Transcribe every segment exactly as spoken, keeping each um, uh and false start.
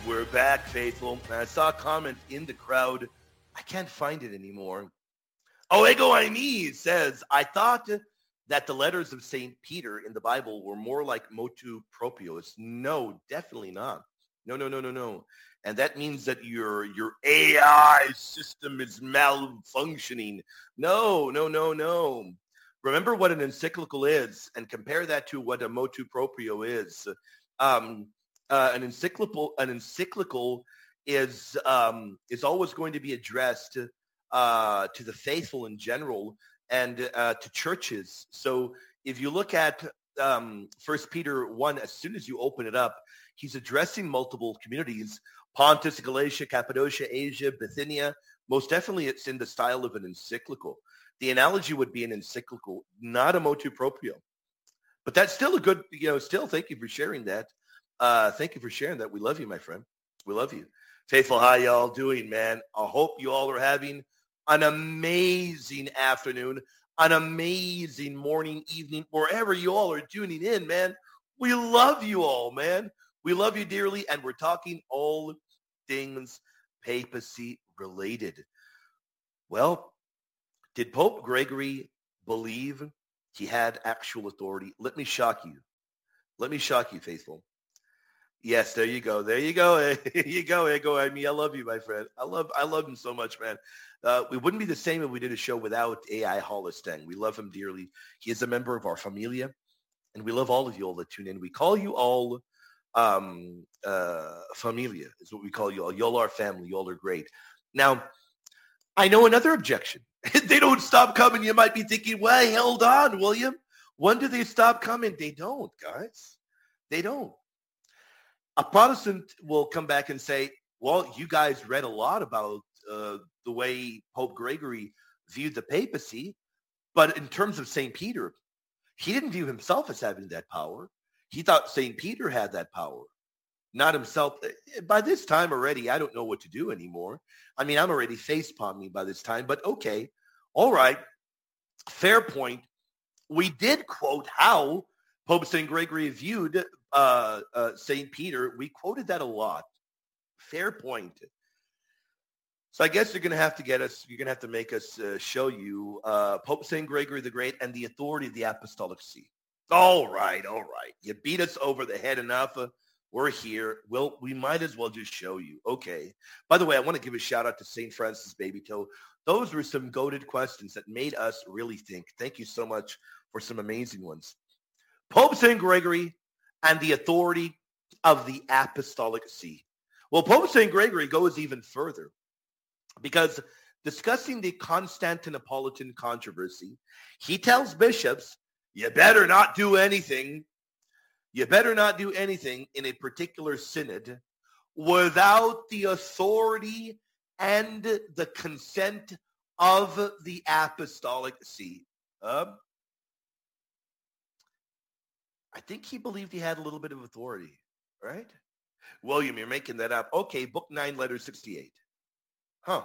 We're back, faithful. And I saw a comment in the crowd. I can't find it anymore. Oh, Ego Aimi says, I thought that the letters of Saint Peter in the Bible were more like motu proprios. No, definitely not. No, no, no, no, no. And that means that your your A I system is malfunctioning. No, no, no, no. Remember what an encyclical is and compare that to what a motu proprio is. Um, uh, an encyclical, an encyclical is um, is always going to be addressed uh, to the faithful in general and uh, to churches. So if you look at um, First Peter one, as soon as you open it up, he's addressing multiple communities: Pontus, Galatia, Cappadocia, Asia, Bithynia. Most definitely, it's in the style of an encyclical. The analogy would be an encyclical, not a motu proprio. But that's still a good, you know, still thank you for sharing that. Uh, thank you for sharing that. We love you, my friend. We love you. Faithful, how y'all doing, man? I hope you all are having an amazing afternoon, an amazing morning, evening, wherever you all are tuning in, man. We love you all, man. We love you dearly, and we're talking all things papacy related. Well, did Pope Gregory believe he had actual authority? Let me shock you. Let me shock you, faithful. Yes, there you go. There you go. There you go. Ego. I mean, I love you, my friend. I love I love him so much, man. Uh, we wouldn't be the same if we did a show without A I Holostang. We love him dearly. He is a member of our familia, and we love all of you all that tune in. We call you all um, uh, familia is what we call you all. Y'all are family. Y'all are great. Now, I know another objection. They don't stop coming. You might be thinking, well, hold on, William. When do they stop coming? They don't, guys. They don't. A Protestant will come back and say, well, you guys read a lot about uh, the way Pope Gregory viewed the papacy, but in terms of Saint Peter, he didn't view himself as having that power. He thought Saint Peter had that power, not himself. By this time already, I don't know what to do anymore. I mean, I'm already face palming by this time, but okay. All right. Fair point. We did quote how Pope Saint Gregory viewed uh, uh, Saint Peter. We quoted that a lot. Fair point. So I guess you're going to have to get us, you're going to have to make us uh, show you uh, Pope Saint Gregory the Great and the authority of the Apostolic See. All right, all right. You beat us over the head enough. Uh, we're here. Well, we might as well just show you. Okay. By the way, I want to give a shout out to Saint Francis Baby Toe. Those were some goated questions that made us really think. Thank you so much for some amazing ones. Pope Saint Gregory and the authority of the Apostolic See. Well, Pope Saint Gregory goes even further because discussing the Constantinopolitan controversy, he tells bishops, you better not do anything. You better not do anything in a particular synod without the authority and the consent of the Apostolic See. Um, I think he believed he had a little bit of authority, right? William, you're making that up. Okay, book nine, letter sixty-eight. Huh.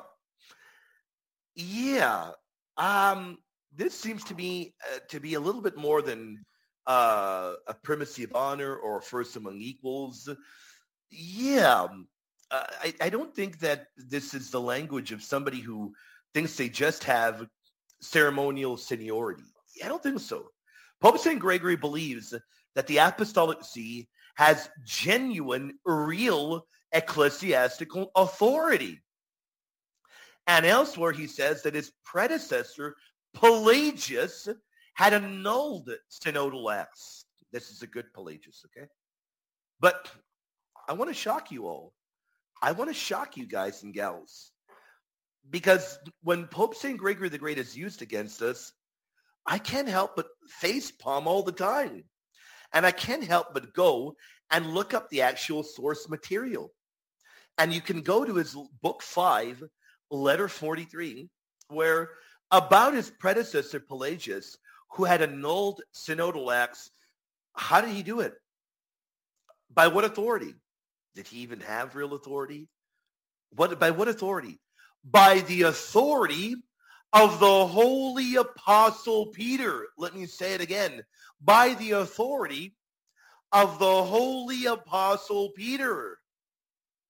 Yeah. Um, this seems to me uh, to be a little bit more than uh, a primacy of honor or a first among equals. Yeah. Uh, I, I don't think that this is the language of somebody who thinks they just have ceremonial seniority. I don't think so. Pope Saint Gregory believes that the Apostolic See has genuine, real ecclesiastical authority. And elsewhere, he says that his predecessor, Pelagius, had annulled synodal acts. This is a good Pelagius, okay? But I want to shock you all. I want to shock you guys and gals. Because when Pope Saint Gregory the Great is used against us, I can't help but face palm all the time. And I can't help but go and look up the actual source material. And you can go to his book five, letter forty-three, where about his predecessor Pelagius, who had annulled synodal acts, how did he do it? By what authority? Did he even have real authority? What, by what authority? By the authority of the Holy Apostle Peter. Let me say it again. By the authority of the Holy Apostle Peter.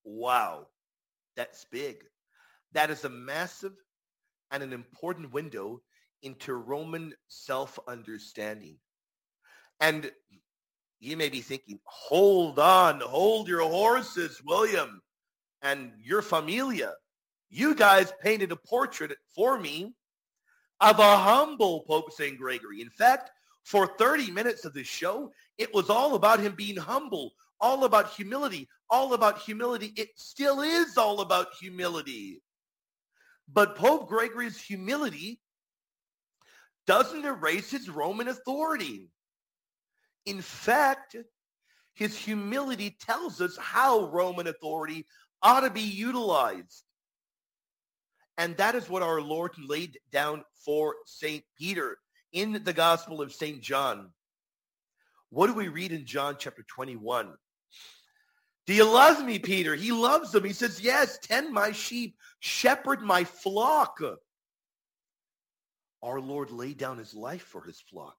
Wow, that's big. That is a massive and an important window into Roman self-understanding. And you may be thinking, hold on, hold your horses, William, and your familia. You guys painted a portrait for me of a humble Pope Saint Gregory. In fact, for thirty minutes of this show, it was all about him being humble, all about humility, all about humility. It still is all about humility. But Pope Gregory's humility doesn't erase his Roman authority. In fact, his humility tells us how Roman authority ought to be utilized. And that is what our Lord laid down for Saint Peter in the Gospel of Saint John. What do we read in John chapter twenty-one? Do you love me, Peter? He loves them. He says, yes, tend my sheep, shepherd my flock. Our Lord laid down his life for his flock.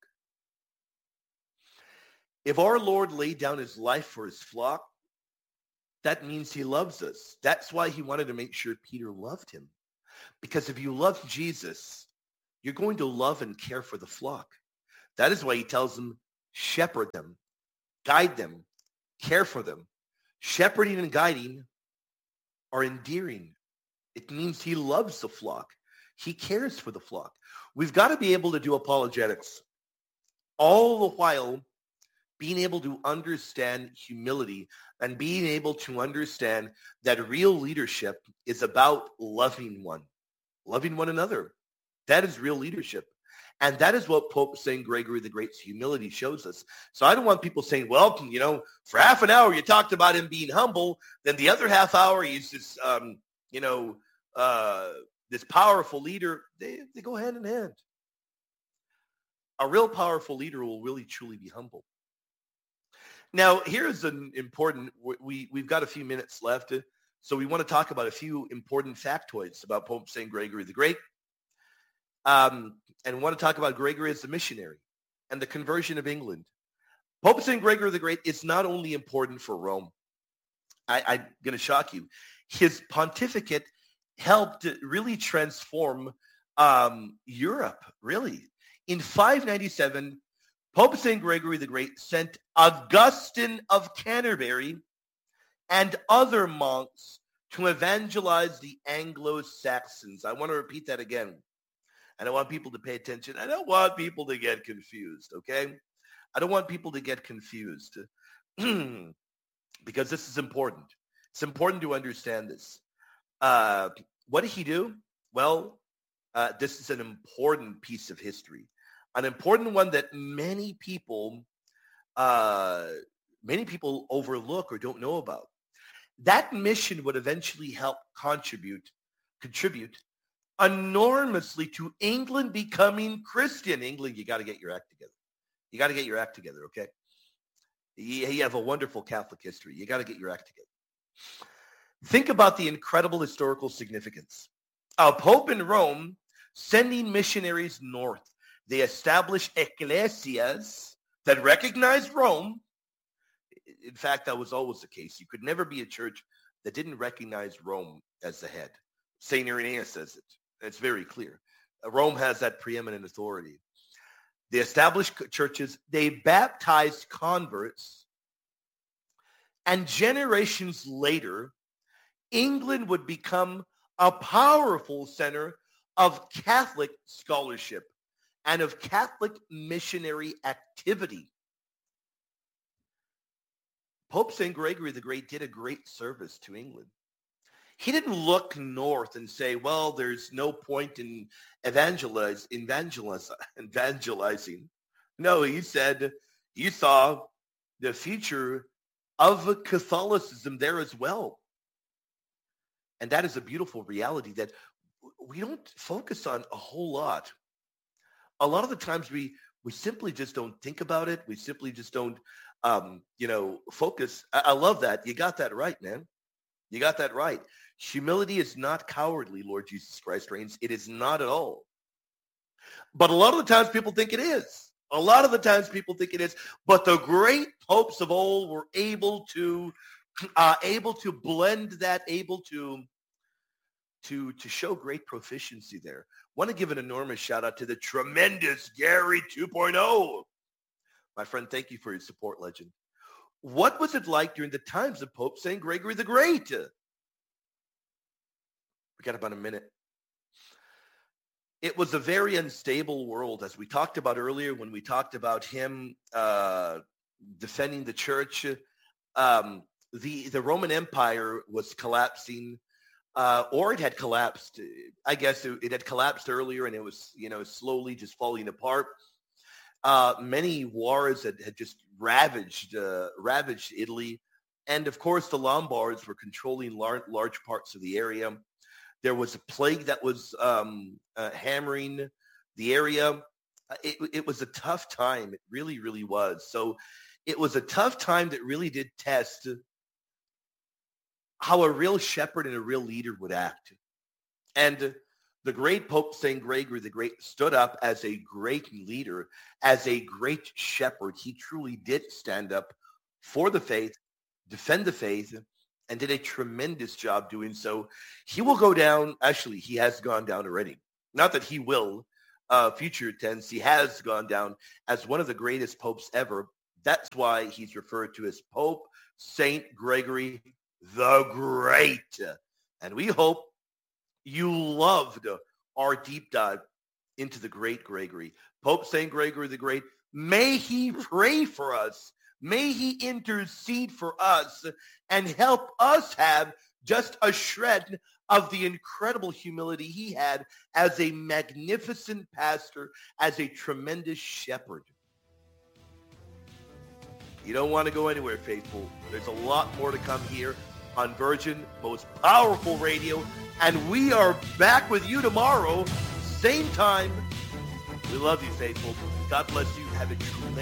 If our Lord laid down his life for his flock, that means he loves us. That's why he wanted to make sure Peter loved him. Because if you love Jesus, you're going to love and care for the flock. That is why he tells them, shepherd them, guide them, care for them. Shepherding and guiding are endearing. It means he loves the flock. He cares for the flock. We've got to be able to do apologetics, all the while being able to understand humility and being able to understand that real leadership is about loving one, loving one another. That is real leadership. And that is what Pope Saint Gregory the Great's humility shows us. So I don't want people saying, well, you know, for half an hour you talked about him being humble, then the other half hour he's this, um, you know, uh, this powerful leader. They, they go hand in hand. A real powerful leader will really, truly be humble. Now, here's an important, we, we've got a few minutes left, so we want to talk about a few important factoids about Pope Saint Gregory the Great. Um, and want to talk about Gregory as a missionary and the conversion of England. Pope Saint Gregory the Great is not only important for Rome. I, I'm going to shock you. His pontificate helped really transform um, Europe, really. In five ninety-seven, Pope Saint Gregory the Great sent Augustine of Canterbury and other monks to evangelize the Anglo-Saxons. I want to repeat that again. I don't want people to pay attention. I don't want people to get confused, okay? I don't want people to get confused because this is important. It's important to understand this. Uh, what did he do? Well, uh, this is an important piece of history, an important one that many people, uh, many people overlook or don't know about. That mission would eventually help contribute, contribute enormously to England becoming Christian. England, you got to get your act together. You got to get your act together, okay? You, you have a wonderful Catholic history. You got to get your act together. Think about the incredible historical significance. A pope in Rome sending missionaries north. They established ecclesias that recognized Rome. In fact, that was always the case. You could never be a church that didn't recognize Rome as the head. Saint Irenaeus says it. It's very clear. Rome has that preeminent authority. They established churches. They baptized converts. And generations later, England would become a powerful center of Catholic scholarship and of Catholic missionary activity. Pope Saint Gregory the Great did a great service to England. He didn't look north and say, well, there's no point in evangelize, evangelize, evangelizing. No, he said he saw the future of Catholicism there as well. And that is a beautiful reality that we don't focus on a whole lot. A lot of the times we, we simply just don't think about it. We simply just don't, um, you know, focus. I, I love that. You got that right, man. You got that right. Humility is not cowardly, Lord Jesus Christ reigns. It is not at all. But a lot of the times people think it is. A lot of the times people think it is. But the great popes of old were able to uh, able to blend that, able to to to show great proficiency there. Want to give an enormous shout out to the tremendous Gary two point oh. My friend, thank you for your support, legend. What was it like during the times of Pope Saint Gregory the Great? We got about a minute. It was a very unstable world, as we talked about earlier when we talked about him uh, defending the church. Um, the, the Roman Empire was collapsing, uh, or it had collapsed. I guess it, it had collapsed earlier, and it was, you know, slowly just falling apart. Uh, many wars had, had just ravaged uh, ravaged Italy. And, of course, the Lombards were controlling large, large parts of the area. There was a plague that was um, uh, hammering the area. It, it was a tough time. It really, really was. So it was a tough time that really did test how a real shepherd and a real leader would act. And the great Pope Saint Gregory the Great stood up as a great leader, as a great shepherd. He truly did stand up for the faith, defend the faith, and did a tremendous job doing so. He will go down, actually, he has gone down already. Not that he will, uh, future tense, he has gone down as one of the greatest popes ever. That's why he's referred to as Pope Saint Gregory the Great. And we hope you loved our deep dive into the great Gregory. Pope Saint Gregory the Great, may he pray for us. May he intercede for us and help us have just a shred of the incredible humility he had as a magnificent pastor, as a tremendous shepherd. You don't want to go anywhere, faithful. There's a lot more to come here on Virgin, most powerful radio. And we are back with you tomorrow, same time. We love you, faithful. God bless you. Have a tremendous